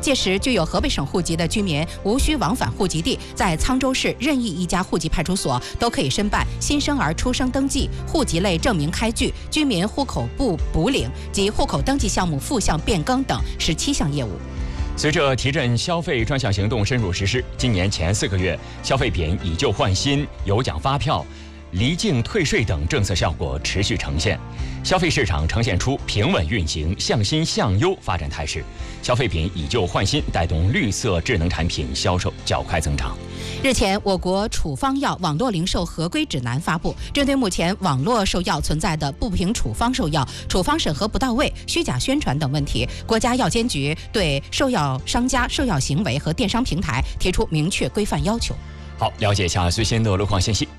届时具有河北省户籍的居民无需往返户籍地，在沧州市任意一家户籍派出所都可以申办新生儿出生登记、户籍类证明开具、居民户口簿补领及户口登记项目复项变更等17项业务。 随着提振消费专项行动深入实施，今年前4个月，消费品以旧换新、有奖发票、离境退税等政策效果持续呈现，消费市场呈现出平稳运行、向新向优发展态势。消费品以旧换新带动绿色智能产品销售较快增长。 日前，我国处方药网络零售合规指南发布，针对目前网络售药存在的不凭处方售药、处方审核不到位、虚假宣传等问题，国家药监局对售药商家、售药行为和电商平台提出明确规范要求。 好，了解一下最新的路况信息。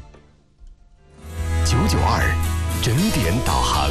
992整点导航。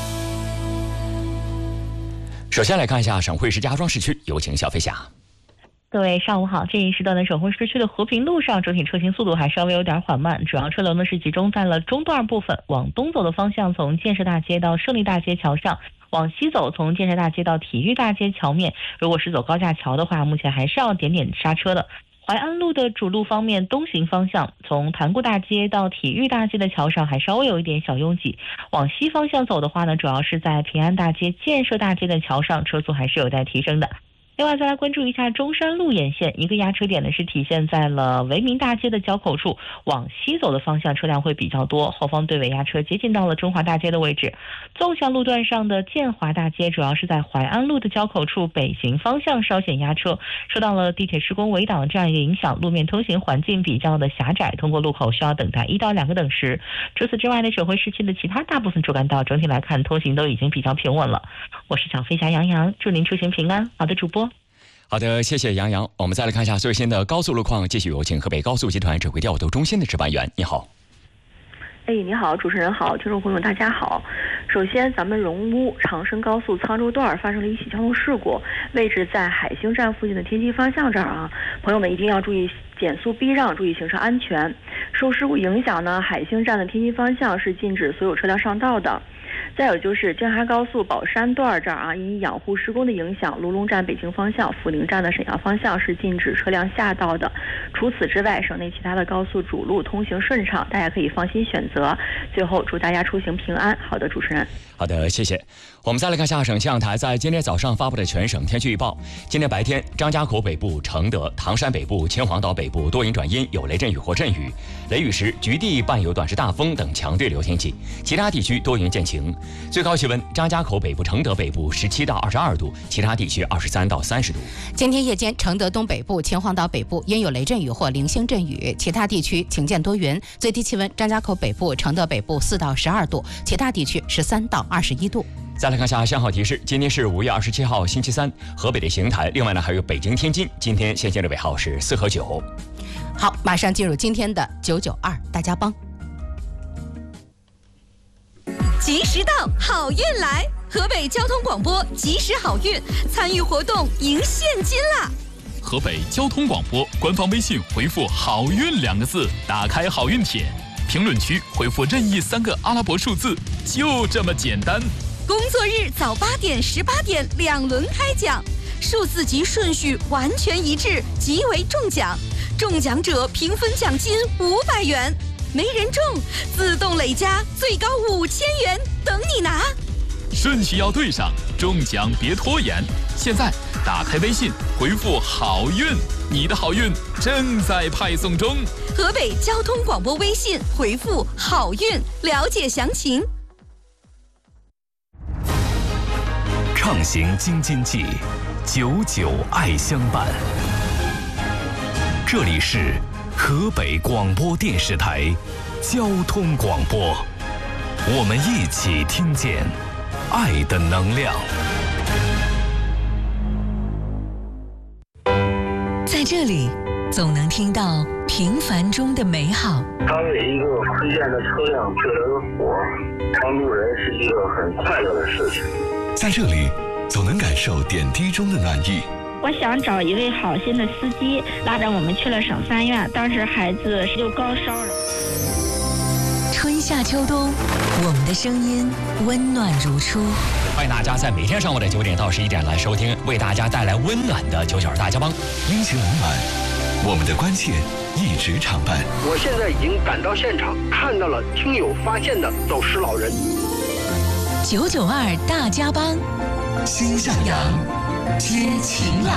首先来看一下省会石家庄市区，有请小飞侠。 各位上午好，这一时段的省会市区的和平路上整体车行速度还稍微有点缓慢，主要车流呢是集中在了中段部分，往东走的方向从建设大街到胜利大街桥上，往西走从建设大街到体育大街桥面，如果是走高架桥的话，目前还是要点点刹车的。淮安路的主路方面，东行方向从塘沽大街到体育大街的桥上还稍微有一点小拥挤，往西方向走的话呢，主要是在平安大街、建设大街的桥上，车速还是有待提升的。另外再来关注一下中山路沿线，一个压车点呢是体现在了维民大街的交口处，往西走的方向车辆会比较多，后方对尾压车接近到了中华大街的位置。纵向路段上的建华大街主要是在淮安路的交口处北行方向稍显压车，受到了地铁施工围挡的这样一个影响，路面通行环境比较的狭窄，通过路口需要等待1到2个等时。除此之外呢，省会市区的其他大部分主干道整体来看通行都已经比较平稳了。我是小飞侠杨洋，祝您出行平安。好的，主播。 好的，谢谢杨洋。我们再来看一下最新的高速路况，继续有请河北高速集团指挥调度中心的值班员。你好。 你好，主持人好，听众朋友大家好。首先，咱们荣乌长深高速沧州段发生了一起交通事故，位置在海兴站附近的天津方向这儿啊，朋友们一定要注意减速避让，注意行车安全。受事故影响呢，海兴站的天津方向是禁止所有车辆上道的。再有就是京哈高速宝山段这儿啊，因养护施工的影响，卢龙站北京方向、阜宁站的沈阳方向是禁止车辆下道的。除此之外，省内其他的高速主路通行顺畅，大家可以放心选择。最后祝大家出行平安。好的，主持人。 好的，谢谢。我们再来看下省气象台在今天早上发布的全省天气预报。今天白天，张家口北部、承德、唐山北部、秦皇岛北部多云转阴，有雷阵雨或阵雨，雷雨时局地伴有短时大风等强对流天气，其他地区多云见晴。最高气温，张家口北部、承德北部17到22度，其他地区23到30度。 今天夜间，承德东北部、秦皇岛北部阴有雷阵雨或零星阵雨，其他地区晴见多云。最低气温，张家口北部、承德北部4到12度，其他地区13到21度。 再来看下信号提示，今天是5月27号星期三，河北的邢台，另外呢还有北京、天津，今天线性的尾号是4和9。 好，马上进入今天的992大家帮。 及时到，好运来！河北交通广播及时好运，参与活动赢现金啦！ 河北交通广播官方微信回复“好运”2个字，打开好运帖，评论区回复任意3个阿拉伯数字，就这么简单。 工作日早8点、18点2轮开奖，数字及顺序完全一致，即为中奖。中奖者平分奖金500元，没人中自动累加最高5000元，等你拿。 顺序要对上，中奖别拖延。现在打开微信回复“好运”，你的好运正在派送中。 河北交通广播微信回复“好运”，了解详情。 畅行京津冀，99爱相伴。这里是河北广播电视台交通广播，我们一起听见爱的能量。 在这里，总能听到平凡中的美好。 当有一个推荐的车辆救了个火，帮助人是一个很快乐的事情。 在这里，总能感受点滴中的暖意。 我想找一位好心的司机，拉着我们去了省3院，当时孩子又高烧了。 春夏秋冬，我们的声音温暖如初。 欢迎大家在每天上午的9点到11点来收听，为大家带来温暖的992大家帮。 温情冷暖，我们的关切一直常伴。 我现在已经赶到现场，看到了听友发现的走失老人。 992大家帮， 心向阳，知晴朗。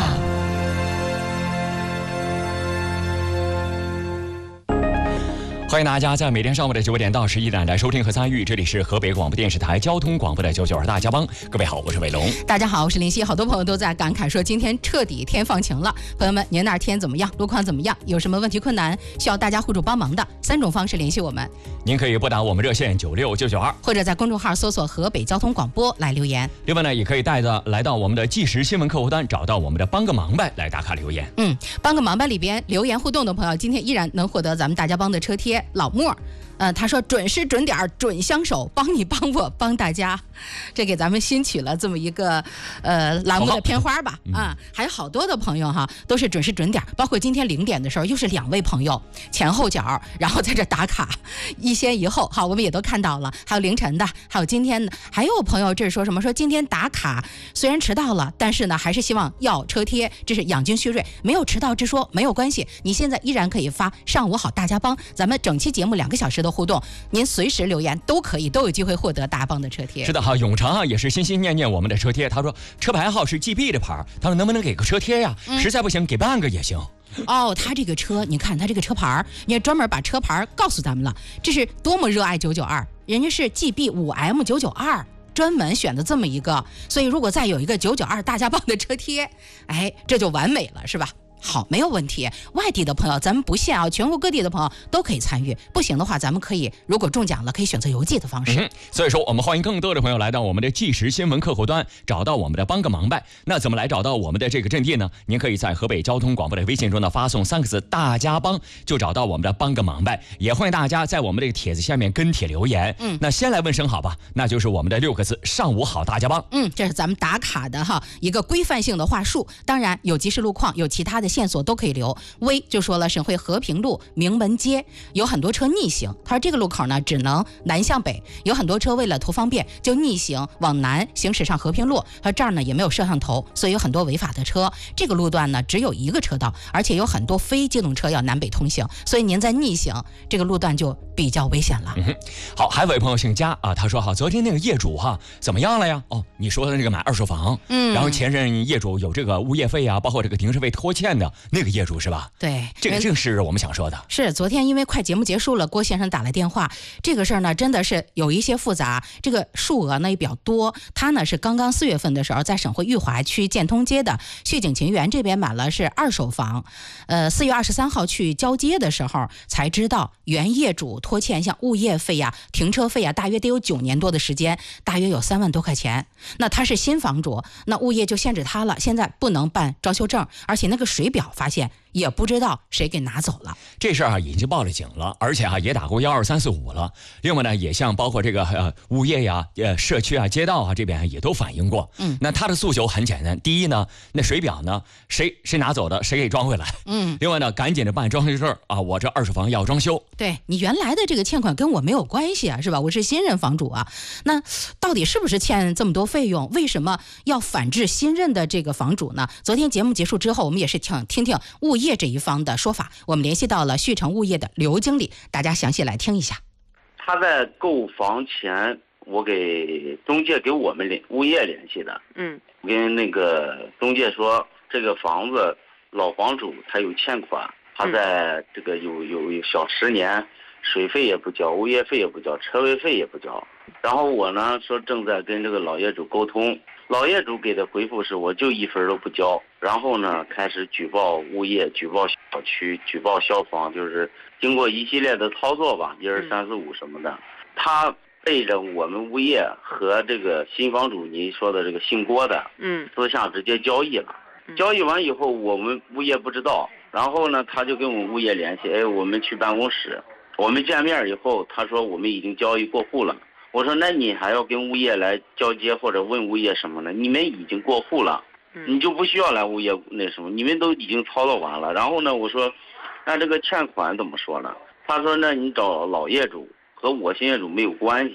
欢迎大家在每天上午的9点到11点来收听和参与，这里是河北广播电视台交通广播的992大家帮。各位好，我是伟龙。 大家好，我是林夕。好多朋友都在感慨说今天彻底天放晴了。朋友们，您那儿天怎么样？路况怎么样？有什么问题困难需要大家互助帮忙的？3种方式联系我们。 您可以拨打我们热线96992， 或者在公众号搜索河北交通广播来留言。 另外呢，也可以来到我们的即时新闻客户端，找到我们的帮个忙呗来打卡留言。 帮个忙呗里边留言互动的朋友，今天依然能获得咱们大家帮的车贴。老莫他说准时准点准相守，帮你帮我帮大家，这给咱们新取了这么一个栏目的片花吧。还有好多的朋友哈，都是准时准点，包括今天0点的时候，又是2位朋友前后脚，然后在这打卡，一先一后，好，我们也都看到了。还有凌晨的，还有今天的，还有朋友这是说什么？说今天打卡虽然迟到了，但是呢，还是希望要车贴，这是养精蓄锐。没有迟到之说没有关系，你现在依然可以发上午好大家帮，咱们整期节目2个小时的互动，您随时留言都可以，都有机会获得大帮的车贴。 是的哈，永成也是心心念念我们的车贴，他说车牌号是 GB 的牌，他说能不能给个车贴呀？实在不行给半个也行。 他这个车，你看他这个车牌，你也专门把车牌告诉咱们了，这是多么热爱992，人家是 GB5M992。专门选的这么一个，所以如果再有一个992大家帮的车贴，这就完美了，是吧？好，没有问题。外地的朋友咱们不限啊，全国各地的朋友都可以参与。不行的话，咱们可以如果中奖了，可以选择邮寄的方式。 所以说我们欢迎更多的朋友来到我们的即时新闻客户端，找到我们的帮个忙呗。那怎么来找到我们的这个阵地呢？您可以在河北交通广播的微信中呢发送3个字大家帮，就找到我们的帮个忙呗。也欢迎大家在我们这个帖子下面跟帖留言。那先来问声好吧，那就是我们的6个字上午好大家帮。 这是咱们打卡的哈一个规范性的话术，当然有即时路况，有其他的线索都可以留。微就说了，省会和平路明门街有很多车逆行，他说这个路口呢只能南向北，有很多车为了图方便就逆行往南行驶上和平路，他说这儿呢也没有摄像头，所以有很多违法的车。这个路段呢只有1个车道，而且有很多非机动车要南北通行，所以您在逆行这个路段就比较危险了。 好，还有位朋友姓佳啊，他说昨天那个业主怎么样了呀？你说的那个买2手房，然后前任业主有这个物业费啊，包括这个停车费拖欠的那个业主是吧？ 对， 这个正是我们想说的。 是昨天因为快节目结束了，郭先生打来电话，这个事儿呢真的是有一些复杂，这个数额呢也比较多。他呢是刚刚4月份的时候在省会裕华区建通街的续景情园这边买了是2手房，4月23号去交接的时候才知道原业主拖欠像物业费呀、停车费呀，大约得有9年多的时间，大约有3万多块钱。那他是新房主，那物业就限制他了，现在不能办装修证，而且那个水表发现也不知道谁给拿走了。 这事儿已经报了警了，而且也打过12345了。另外呢，也向包括这个物业呀、社区啊、街道啊这边也都反映过。那他的诉求很简单，第一呢，那水表呢谁拿走的，谁给装回来。另外呢，赶紧的办装修证啊，我这2手房要装修。 对，你原来的这个欠款跟我没有关系啊，是吧？我是新任房主啊，那到底是不是欠这么多费用？为什么要反制新任的这个房主呢？昨天节目结束之后，我们也是听听物业这一方的说法，我们联系到了旭城物业的刘经理，大家详细来听一下。 他在购房前，我给中介给我们物业联系的。跟那个中介说，这个房子老房主他有欠款，他在这个有小10年，水费也不交，物业费也不交，车位费也不交。然后我呢说正在跟这个老业主沟通，老业主给的回复是我就1分都不交，然后呢开始举报物业、举报小区、举报消防，就是经过一系列的操作吧，1、2、3、4、5什么的，他背着我们物业和这个新房主你说的这个姓郭的，私下直接交易了。交易完以后，我们物业不知道，然后呢他就跟我们物业联系，我们去办公室，我们见面以后，他说我们已经交易过户了。我说那你还要跟物业来交接或者问物业什么呢？你们已经过户了，你就不需要来物业那什么，你们都已经操作完了。然后呢，我说那这个欠款怎么说呢？他说那你找老业主，和我新业主没有关系，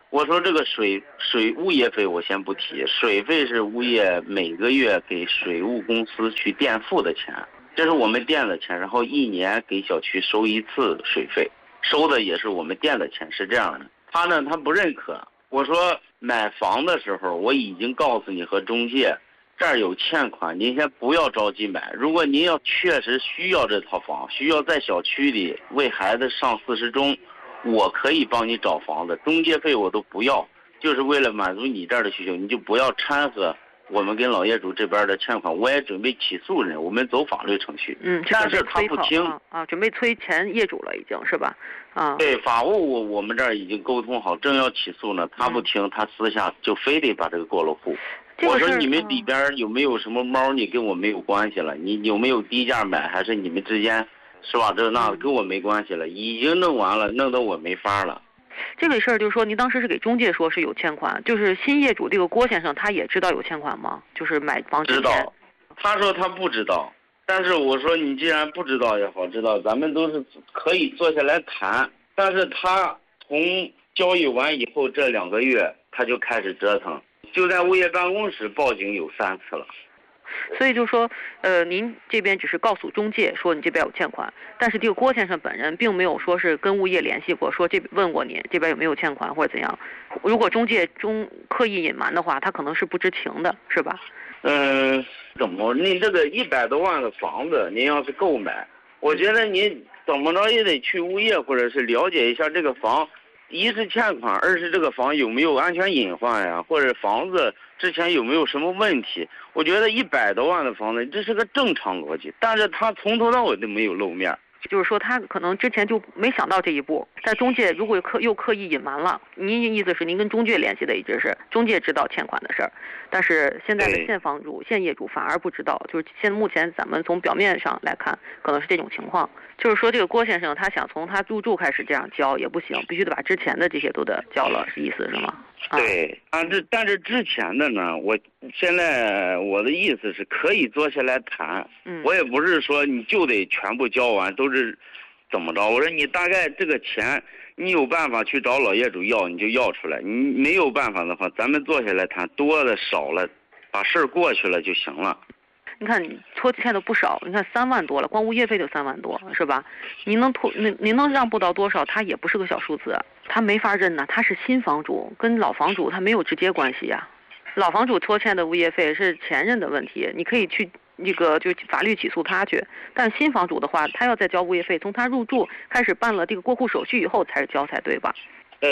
我说这个水物业费我先不提，水费是物业每个月给水务公司去垫付的钱，这是我们店的钱，然后1年给小区收1次水费，收的也是我们店的钱，是这样的。他呢，他不认可。我说买房的时候我已经告诉你和中介，这儿有欠款，您先不要着急买。如果您要确实需要这套房，需要在小区里为孩子上40中，我可以帮你找房子，中介费我都不要，就是为了满足你这儿的需求，你就不要掺和我们跟老业主这边的欠款。我也准备起诉人，我们走法律程序。但是他不听啊，准备催前业主了，已经是吧？啊， 对，法务我们这儿已经沟通好，正要起诉呢，他不听，他私下就非得把这个过了户。我说你们里边有没有什么猫腻跟我没有关系了？你有没有低价买，还是你们之间是吧？这那跟我没关系了，已经弄完了，弄得我没法了。 这个事儿就是说，您当时是给中介说是有欠款，就是新业主这个郭先生他也知道有欠款吗？就是买房之前。知道， 他说他不知道，但是我说你既然不知道也好知道，咱们都是可以坐下来谈。但是他从交易完以后这2个月他就开始折腾，就在物业办公室报警有3次了。 所以就说，您这边只是告诉中介说你这边有欠款，但是这个郭先生本人并没有说是跟物业联系过，说问过你这边有没有欠款或者怎样。如果中介刻意隐瞒的话，他可能是不知情的，是吧？ 怎么？您这个100多万的房子，您要是购买，我觉得您怎么着也得去物业或者是了解一下这个房，一是欠款，二是这个房有没有安全隐患呀，或者房子之前有没有什么问题。我觉得100多万的房子这是个正常逻辑，但是他从头到尾都没有露面。 就是说他可能之前就没想到这一步，但中介如果又刻意隐瞒了，您意思是您跟中介联系的一直是中介知道欠款的事儿，但是现在的现业主反而不知道，就是目前咱们从表面上来看可能是这种情况。就是说这个郭先生他想从他入住开始这样交也不行，必须得把之前的这些都得交了，是意思是吗？ 对，但是之前的呢，我现在我的意思是可以坐下来谈，我也不是说你就得全部交完，都是怎么着？我说你大概这个钱，你有办法去找老业主要，你就要出来；你没有办法的话，咱们坐下来谈，多的少了，把事儿过去了就行了。 你看你拖欠的不少，你看3万多了，光物业费就3万多，是吧？您能让步到多少？他也不是个小数字，他没法认呢。他是新房主，跟老房主他没有直接关系呀。老房主拖欠的物业费是前任的问题，你可以去就法律起诉他去。但新房主的话，他要再交物业费，从他入住开始办了这个过户手续以后才交才对吧？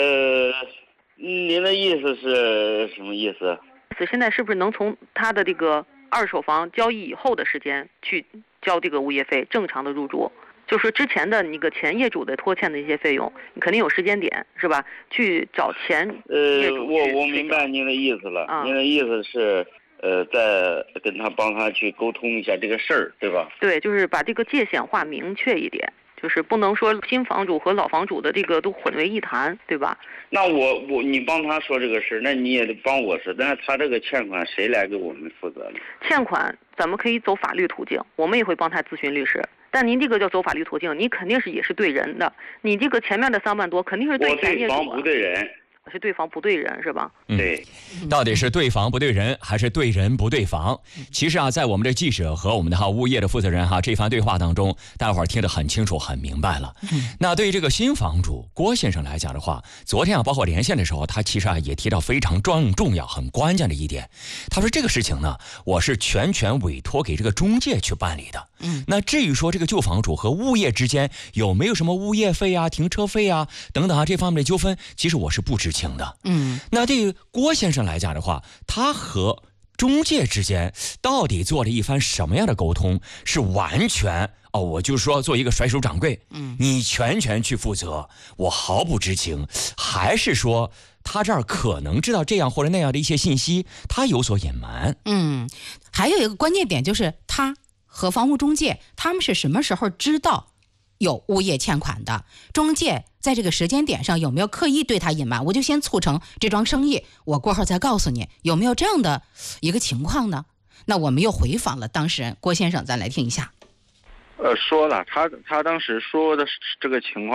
您的意思是什么意思？ 现在是不是能从他的这个2手房交易以后的时间去交这个物业费，正常的入住？就是之前的那个前业主的拖欠的一些费用，你肯定有时间点是吧？去找前业主我明白您的意思了。您的意思是再跟他帮他去沟通一下这个事儿，对吧？ 对，就是把这个界限划明确一点，就是不能说新房主和老房主的这个都混为一谈，对吧？ 那你帮他说这个事，那你也得帮我说，但是他这个欠款谁来给我们负责呢？ 欠款咱们可以走法律途径，我们也会帮他咨询律师。但您这个叫走法律途径，你肯定是也是对人的。你这个前面的3万多肯定是对前业主， 我对房不对人。 是对房不对人是吧？ 对， 到底是对房不对人，还是对人不对房？其实啊，在我们的记者和我们的物业的负责人这番对话当中，大伙儿听得很清楚、很明白了。那对于这个新房主郭先生来讲的话，昨天包括连线的时候，他其实也提到非常重要、很关键的一点。他说这个事情呢，我是全权委托给这个中介去办理的。那至于说这个旧房主和物业之间有没有什么物业费啊、停车费啊等等这方面的纠纷，其实我是不知情的。那对于郭先生来讲的话，他和中介之间到底做了一番什么样的沟通？是完全我就说做一个甩手掌柜，你全权去负责，我毫不知情，还是说他这儿可能知道这样或者那样的一些信息，他有所隐瞒？ 还有一个关键点就是他和房屋中介他们是什么时候知道有物业欠款的？中介在这个时间点上有没有刻意对他隐瞒？我就先促成这桩生意，我过后再告诉你，有没有这样的一个情况呢？那我们又回访了当事人郭先生，咱来听一下。 说了，他当时说的这个情况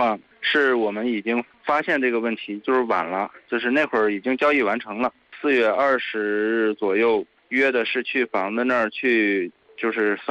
是我们已经发现这个问题，就是晚了，就是那会儿已经交易完成了，4月20日左右约的是去房子那儿去，就是